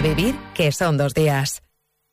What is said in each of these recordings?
A vivir, que son 2 días.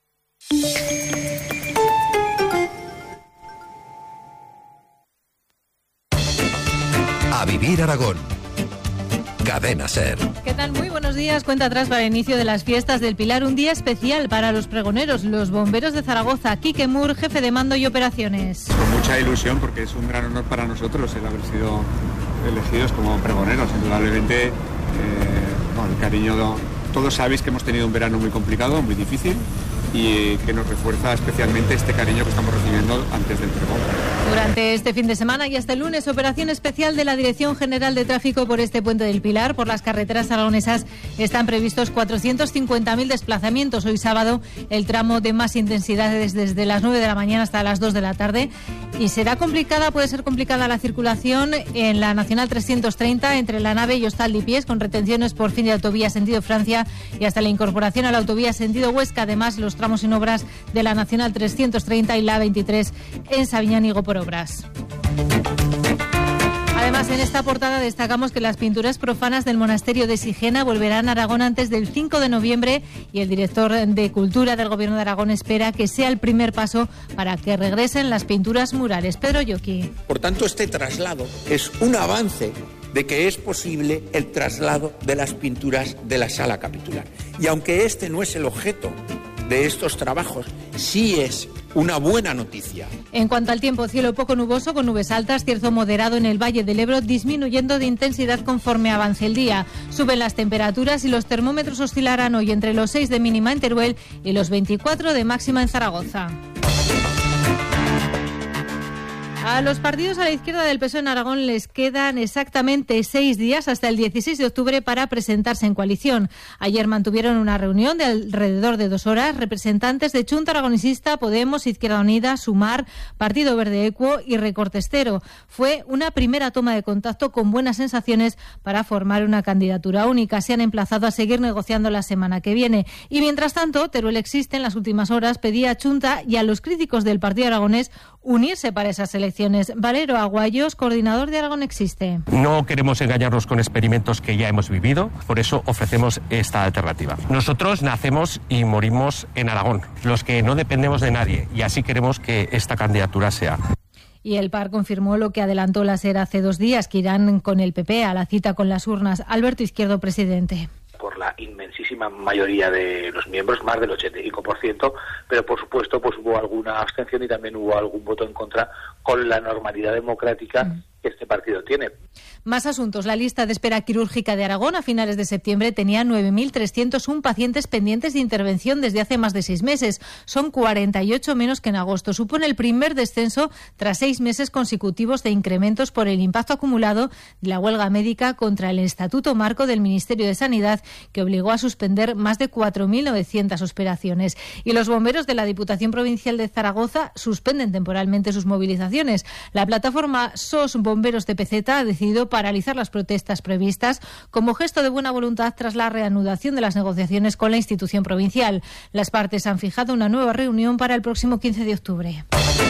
A vivir Aragón. Cadena SER. ¿Qué tal? Muy buenos días. Cuenta atrás para el inicio de las fiestas del Pilar. Un día especial para los pregoneros, los bomberos de Zaragoza. Quique Mur, jefe de mando y operaciones. Con mucha ilusión, porque es un gran honor para nosotros el haber sido elegidos como pregoneros. Indudablemente, el cariño. Todos sabéis que hemos tenido un verano muy complicado, muy difícil, y que nos refuerza especialmente este cariño que estamos recibiendo antes del pregón. Durante este fin de semana y hasta el lunes, operación especial de la Dirección General de Tráfico por este puente del Pilar. Por las carreteras aragonesas están previstos 450.000 desplazamientos. Hoy sábado, el tramo de más intensidad es desde las 9 de la mañana hasta las 2 de la tarde. Y puede ser complicada la circulación en la Nacional 330 entre La Nave y Hostal-Dipiés, con retenciones por fin de autovía sentido Francia y hasta la incorporación a la autovía sentido Huesca. Además, los tramos sin obras de la Nacional 330 y la 23 en Sabiñánigo por obras. Además, en esta portada destacamos que las pinturas profanas del monasterio de Sigena volverán a Aragón antes del 5 de noviembre y el director de Cultura del Gobierno de Aragón espera que sea el primer paso para que regresen las pinturas murales. Pedro Yoqui. Por tanto, este traslado es un avance de que es posible el traslado de las pinturas de la sala capitular. Y aunque este no es el objeto de estos trabajos, sí es una buena noticia. En cuanto al tiempo, cielo poco nuboso con nubes altas, cierzo moderado en el Valle del Ebro, disminuyendo de intensidad conforme avance el día. Suben las temperaturas y los termómetros oscilarán hoy entre los 6 de mínima en Teruel y los 24 de máxima en Zaragoza. A los partidos a la izquierda del PSOE en Aragón les quedan exactamente 6 días hasta el 16 de octubre para presentarse en coalición. Ayer mantuvieron una reunión de alrededor de 2 horas representantes de Chunta Aragonesista, Podemos, Izquierda Unida, Sumar, Partido Verde Equo y Recortestero. Fue una primera toma de contacto con buenas sensaciones para formar una candidatura única. Se han emplazado a seguir negociando la semana que viene. Y mientras tanto, Teruel Existe en las últimas horas pedía a Chunta y a los críticos del Partido Aragonés unirse para esas elecciones. Valero Aguayos, coordinador de Aragón Existe. No queremos engañarnos con experimentos que ya hemos vivido, por eso ofrecemos esta alternativa. Nosotros nacemos y morimos en Aragón, los que no dependemos de nadie, y así queremos que esta candidatura sea. Y el PAR confirmó lo que adelantó la SER hace 2 días, que irán con el PP a la cita con las urnas. Alberto Izquierdo, presidente. Por la inmensísima mayoría de los miembros, más del 85%, pero por supuesto pues hubo alguna abstención y también hubo algún voto en contra con la normalidad democrática que este partido tiene. Más asuntos. La lista de espera quirúrgica de Aragón a finales de septiembre tenía 9.301 pacientes pendientes de intervención desde hace más de 6 meses. Son 48 menos que en agosto. Supone el primer descenso tras 6 meses consecutivos de incrementos por el impacto acumulado de la huelga médica contra el Estatuto Marco del Ministerio de Sanidad, que obligó a suspender más de 4.900 operaciones. Y los bomberos de la Diputación Provincial de Zaragoza suspenden temporalmente sus movilizaciones. La plataforma SOS Bomberos de PZ ha decidido paralizar las protestas previstas como gesto de buena voluntad tras la reanudación de las negociaciones con la institución provincial. Las partes han fijado una nueva reunión para el próximo 15 de octubre.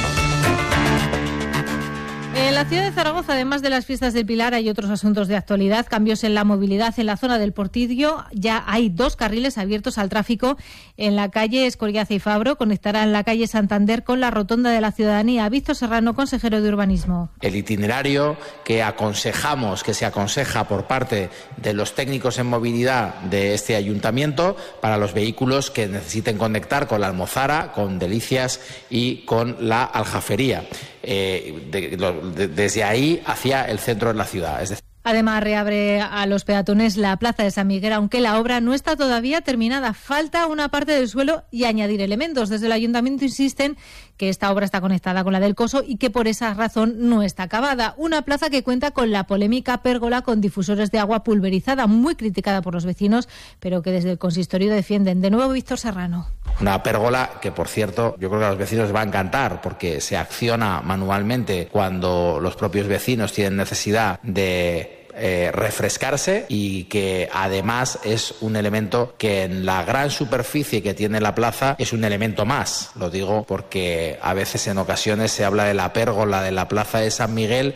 En la ciudad de Zaragoza, además de las fiestas del Pilar, hay otros asuntos de actualidad. Cambios en la movilidad en la zona del Portillo. Ya hay 2 carriles abiertos al tráfico en la calle Escoriaza y Fabro. Conectarán la calle Santander con la Rotonda de la Ciudadanía. Víctor Serrano, consejero de Urbanismo. El itinerario que se aconseja por parte de los técnicos en movilidad de este ayuntamiento para los vehículos que necesiten conectar con la Almozara, con Delicias y con la Aljafería. Desde ahí hacia el centro de la ciudad. Es decir, Además, reabre a los peatones la Plaza de San Miguel, aunque la obra no está todavía terminada. Falta una parte del suelo y añadir elementos. Desde el Ayuntamiento insisten que esta obra está conectada con la del Coso y que por esa razón no está acabada. Una plaza que cuenta con la polémica pérgola con difusores de agua pulverizada, muy criticada por los vecinos, pero que desde el consistorio defienden. De nuevo, Víctor Serrano. Una pérgola que, por cierto, yo creo que a los vecinos les va a encantar porque se acciona manualmente cuando los propios vecinos tienen necesidad de refrescarse, y que además es un elemento que en la gran superficie que tiene la plaza es un elemento más. Lo digo porque a veces en ocasiones se habla de la pérgola de la Plaza de San Miguel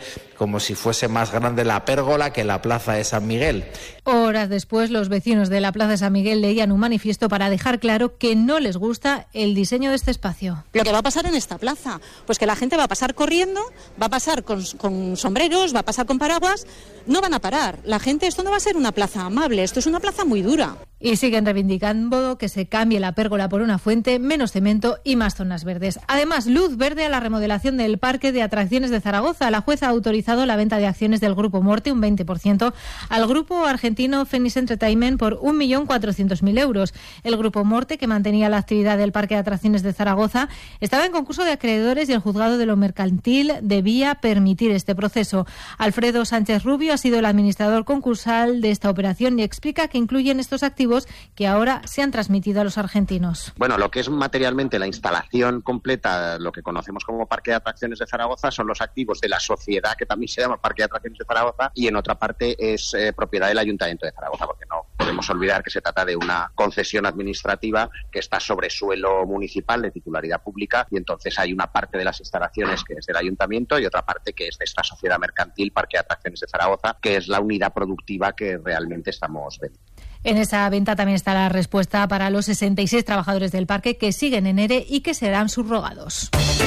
como si fuese más grande la pérgola que la plaza de San Miguel. Horas después, los vecinos de la plaza de San Miguel leían un manifiesto para dejar claro que no les gusta el diseño de este espacio. Lo que va a pasar en esta plaza, pues que la gente va a pasar corriendo, va a pasar con sombreros, va a pasar con paraguas, no van a parar. La gente, esto no va a ser una plaza amable, esto es una plaza muy dura. Y siguen reivindicando que se cambie la pérgola por una fuente, menos cemento y más zonas verdes. Además, luz verde a la remodelación del Parque de Atracciones de Zaragoza. La jueza ha autorizado la venta de acciones del Grupo Morte, un 20%, al grupo argentino Phoenix Entertainment por 1.400.000 euros. El Grupo Morte, que mantenía la actividad del Parque de Atracciones de Zaragoza, estaba en concurso de acreedores y el juzgado de lo mercantil debía permitir este proceso. Alfredo Sánchez Rubio ha sido el administrador concursal de esta operación y explica que incluyen estos activos que ahora se han transmitido a los argentinos. Bueno, lo que es materialmente la instalación completa, lo que conocemos como Parque de Atracciones de Zaragoza, son los activos de la sociedad que también se llama Parque de Atracciones de Zaragoza, y en otra parte es propiedad del Ayuntamiento de Zaragoza, porque no podemos olvidar que se trata de una concesión administrativa que está sobre suelo municipal de titularidad pública, y entonces hay una parte de las instalaciones que es del Ayuntamiento y otra parte que es de esta sociedad mercantil Parque de Atracciones de Zaragoza, que es la unidad productiva que realmente estamos vendiendo. En esa venta también está la respuesta para los 66 trabajadores del parque que siguen en ERE y que serán subrogados.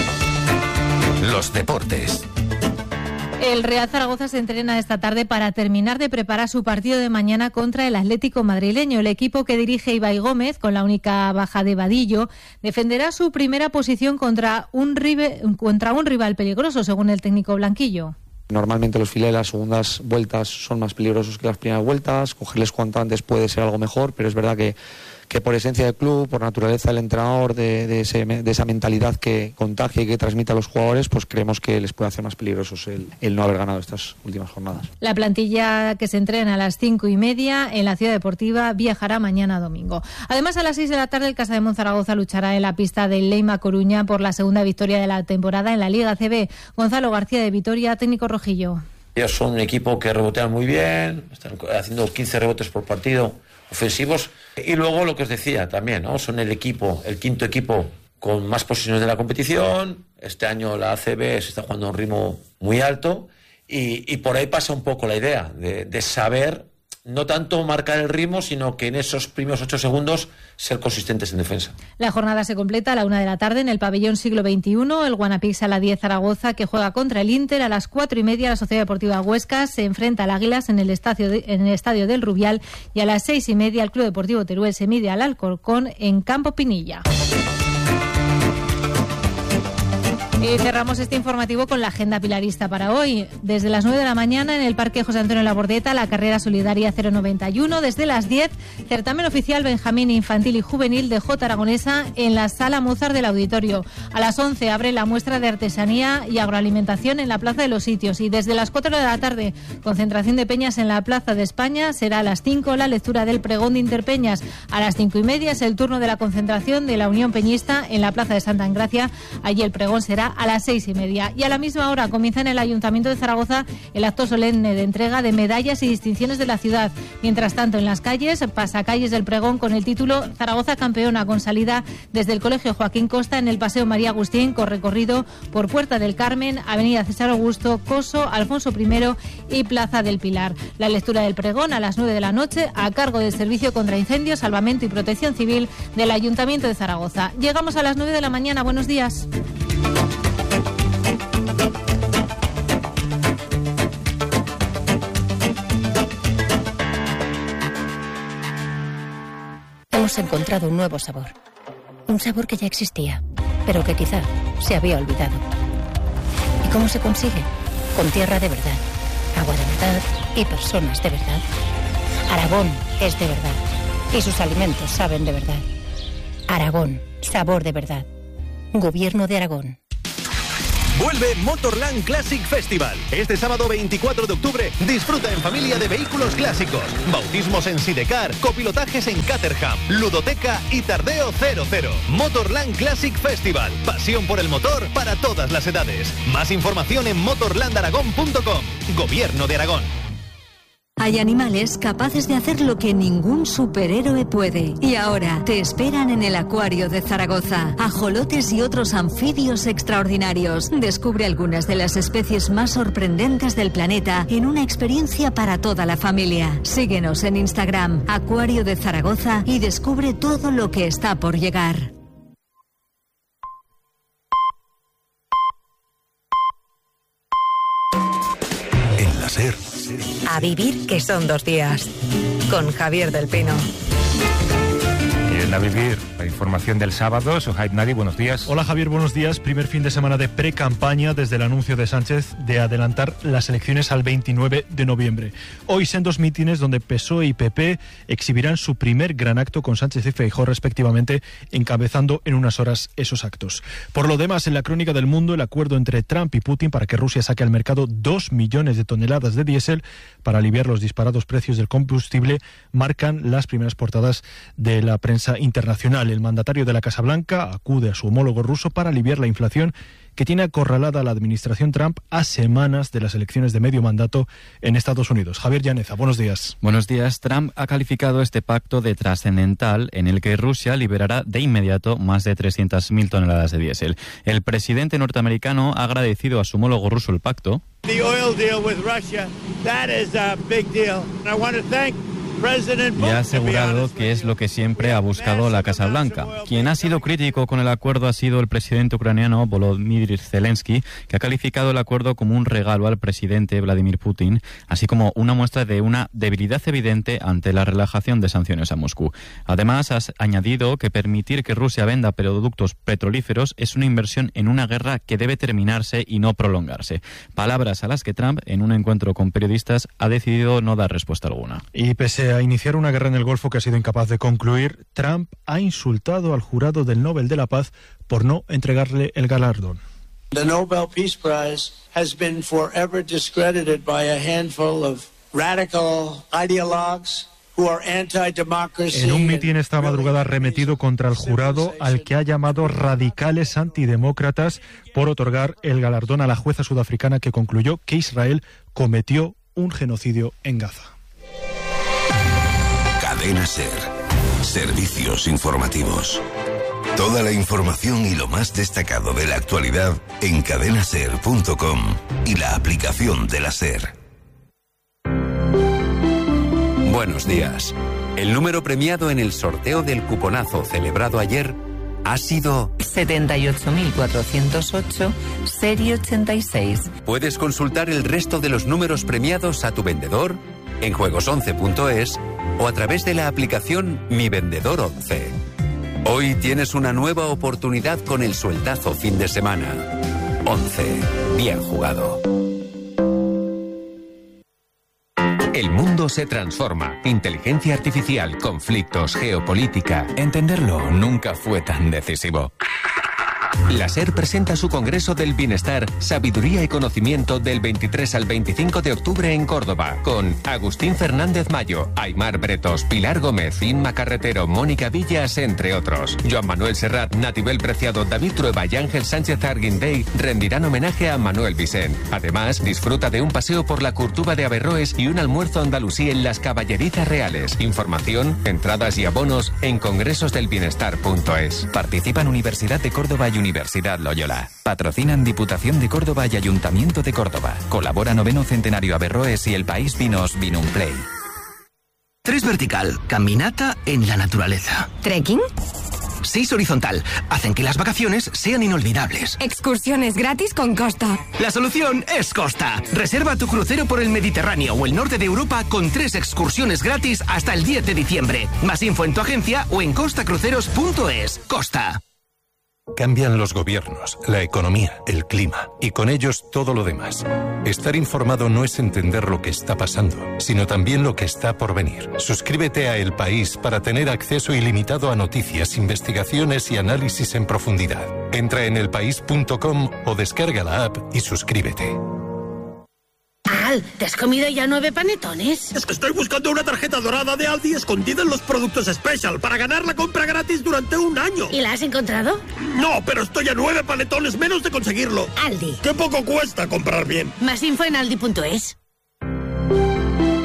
Los deportes. El Real Zaragoza se entrena esta tarde para terminar de preparar su partido de mañana contra el Atlético madrileño. El equipo que dirige Ibai Gómez, con la única baja de Vadillo, defenderá su primera posición contra un rival peligroso, según el técnico blanquillo. Normalmente los filés, las segundas vueltas son más peligrosos que las primeras vueltas, cogerles cuanto antes puede ser algo mejor, pero es verdad que por esencia del club, por naturaleza del entrenador, de esa mentalidad que contagia y que transmite a los jugadores, pues creemos que les puede hacer más peligrosos el no haber ganado estas últimas jornadas. La plantilla que se entrena a las 5:30 en la Ciudad Deportiva viajará mañana domingo. Además, a las 6 de la tarde el Casa de Monzaragoza luchará en la pista del Leima Coruña por la segunda victoria de la temporada en la Liga ACB. Gonzalo García de Vitoria, técnico rojillo. Ellos son un equipo que rebotean muy bien, están haciendo 15 rebotes por partido ofensivos, y luego lo que os decía también, ¿no? Son el quinto equipo con más posiciones de la competición. Este año la ACB se está jugando a un ritmo muy alto y por ahí pasa un poco la idea de saber no tanto marcar el ritmo, sino que en esos primeros 8 segundos ser consistentes en defensa. La jornada se completa a la 1 de la tarde en el pabellón Siglo XXI, el Guanapix a la 10 Zaragoza, que juega contra el Inter. A las 4:30 la Sociedad Deportiva Huesca se enfrenta al Águilas en el estadio del Rubial, y a las 6:30 el Club Deportivo Teruel se mide al Alcorcón en Campo Pinilla. Y cerramos este informativo con la agenda pilarista para hoy. Desde las 9 de la mañana en el Parque José Antonio Labordeta, la carrera solidaria 091. Desde las 10, certamen oficial Benjamín Infantil y Juvenil de Jota Aragonesa en la Sala Mozart del Auditorio. A las 11 abre la muestra de artesanía y agroalimentación en la Plaza de los Sitios. Y desde las 4 de la tarde, concentración de peñas en la Plaza de España. Será a las 5 la lectura del pregón de Interpeñas. A las 5:30 es el turno de la concentración de la Unión Peñista en la Plaza de Santa Engracia. Allí el pregón será a las 6:30. Y a la misma hora comienza en el Ayuntamiento de Zaragoza el acto solemne de entrega de medallas y distinciones de la ciudad. Mientras tanto, en las calles, pasacalles del pregón con el título Zaragoza Campeona, con salida desde el Colegio Joaquín Costa en el Paseo María Agustín, con recorrido por Puerta del Carmen, Avenida César Augusto, Coso, Alfonso I y Plaza del Pilar. La lectura del pregón a las 9 de la noche a cargo del Servicio contra Incendios, Salvamento y Protección Civil del Ayuntamiento de Zaragoza. Llegamos a las 9 de la mañana. Buenos días. Hemos encontrado un nuevo sabor. Un sabor que ya existía, pero que quizá se había olvidado. ¿Y cómo se consigue? Con tierra de verdad, agua de verdad y personas de verdad. Aragón es de verdad y sus alimentos saben de verdad. Aragón, sabor de verdad. Gobierno de Aragón. Vuelve Motorland Classic Festival. Este sábado 24 de octubre disfruta en familia de vehículos clásicos, bautismos en Sidecar, copilotajes en Caterham, ludoteca y tardeo 00. Motorland Classic Festival. Pasión por el motor para todas las edades. Más información en motorlandaragón.com. Gobierno de Aragón. Hay animales capaces de hacer lo que ningún superhéroe puede. Y ahora te esperan en el Acuario de Zaragoza. Ajolotes y otros anfibios extraordinarios. Descubre algunas de las especies más sorprendentes del planeta en una experiencia para toda la familia. Síguenos en Instagram, Acuario de Zaragoza, y descubre todo lo que está por llegar. En la SER. A vivir que son 2 días. Con Javier del Pino. Y en A Vivir, la información del sábado. Sohaib Nadi, buenos días. Hola Javier, buenos días. Primer fin de semana de pre-campaña desde el anuncio de Sánchez de adelantar las elecciones al 29 de noviembre. Hoy sendos mítines donde PSOE y PP exhibirán su primer gran acto con Sánchez y Feijóo respectivamente, encabezando en unas horas esos actos. Por lo demás, en la crónica del mundo, el acuerdo entre Trump y Putin para que Rusia saque al mercado 2 millones de toneladas de diésel para aliviar los disparados precios del combustible marcan las primeras portadas de la prensa internacional. El mandatario de la Casa Blanca acude a su homólogo ruso para aliviar la inflación que tiene acorralada a la administración Trump a semanas de las elecciones de medio mandato en Estados Unidos. Javier Llaneza, buenos días. Buenos días. Trump ha calificado este pacto de trascendental en el que Rusia liberará de inmediato más de 300.000 toneladas de diésel. El presidente norteamericano ha agradecido a su homólogo ruso el pacto. The oil deal with Russia, that is a big deal. I want to thank y ha asegurado que es lo que siempre ha buscado la Casa Blanca. Quien ha sido crítico con el acuerdo ha sido el presidente ucraniano Volodymyr Zelensky, que ha calificado el acuerdo como un regalo al presidente Vladimir Putin, así como una muestra de una debilidad evidente ante la relajación de sanciones a Moscú. Además, ha añadido que permitir que Rusia venda productos petrolíferos es una inversión en una guerra que debe terminarse y no prolongarse. Palabras a las que Trump, en un encuentro con periodistas, ha decidido no dar respuesta alguna. Y pese a iniciar una guerra en el Golfo que ha sido incapaz de concluir, Trump ha insultado al jurado del Nobel de la Paz por no entregarle el galardón. The Nobel Peace Prize has been forever discredited by a handful of radical ideologues who are anti-democracy. En un mitin esta madrugada ha arremetido contra el jurado, al que ha llamado radicales antidemócratas, por otorgar el galardón a la jueza sudafricana que concluyó que Israel cometió un genocidio en Gaza. Cadena SER. Servicios informativos. Toda la información y lo más destacado de la actualidad en cadenaser.com y la aplicación de la SER. Buenos días. El número premiado en el sorteo del cuponazo celebrado ayer ha sido 78.408, serie 86. Puedes consultar el resto de los números premiados a tu vendedor en juegos11.es o a través de la aplicación Mi Vendedor 11. Hoy tienes una nueva oportunidad con el sueldazo fin de semana. 11. Bien jugado. El mundo se transforma. Inteligencia artificial, conflictos, geopolítica. Entenderlo nunca fue tan decisivo. La SER presenta su Congreso del Bienestar, Sabiduría y Conocimiento del 23 al 25 de octubre en Córdoba, con Agustín Fernández Mayo, Aymar Bretos, Pilar Gómez, Inma Carretero, Mónica Villas, entre otros. Joan Manuel Serrat, Natibel Preciado, David Trueba y Ángel Sánchez Arguindey rendirán homenaje a Manuel Vicent. Además, disfruta de un paseo por la Curtuba de Averroes y un almuerzo andalusí en las Caballerizas Reales. Información, entradas y abonos en congresosdelbienestar.es. Participan Universidad de Córdoba y Universidad Loyola. Patrocinan Diputación de Córdoba y Ayuntamiento de Córdoba. Colabora 9º Centenario Averroes y El País Vinos Vinumplay. 3 vertical, caminata en la naturaleza. ¿Trekking? 6 horizontal, hacen que las vacaciones sean inolvidables. Excursiones gratis con Costa. La solución es Costa. Reserva tu crucero por el Mediterráneo o el norte de Europa con 3 excursiones gratis hasta el 10 de diciembre. Más info en tu agencia o en costacruceros.es. Costa. Cambian los gobiernos, la economía, el clima y con ellos todo lo demás. Estar informado no es entender lo que está pasando, sino también lo que está por venir. Suscríbete a El País para tener acceso ilimitado a noticias, investigaciones y análisis en profundidad. Entra en elpaís.com o descarga la app y suscríbete. Al, ¿te has comido ya 9 panetones? Es que estoy buscando una tarjeta dorada de Aldi escondida en los productos Special para ganar la compra gratis durante un año. ¿Y la has encontrado? No, pero estoy a 9 panetones menos de conseguirlo. Aldi. ¡Qué poco cuesta comprar bien! Más info en aldi.es.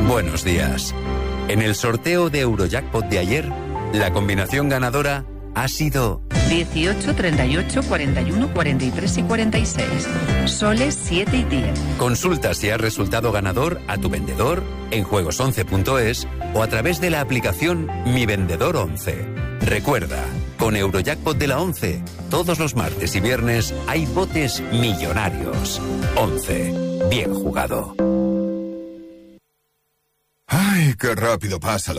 Buenos días. En el sorteo de Eurojackpot de ayer, la combinación ganadora ha sido 18, 38, 41, 43 y 46. Soles 7 y 10. Consulta si has resultado ganador a tu vendedor en juegos11.es o a través de la aplicación Mi Vendedor 11. Recuerda, con Eurojackpot de la 11, todos los martes y viernes hay botes millonarios. 11. Bien jugado. Ay, qué rápido pasa